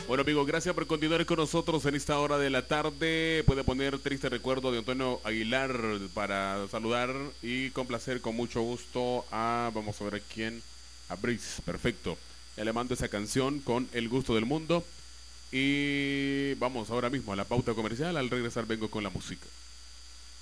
Bueno, amigos, gracias por continuar con nosotros en esta hora de la tarde. Puede poner triste recuerdo de Antonio Aguilar para saludar y complacer con mucho gusto a, vamos a ver a quién, a Brice. Perfecto. Ya le mando esa canción con El Gusto del Mundo. Y vamos ahora mismo a la pauta comercial. Al regresar vengo con la música.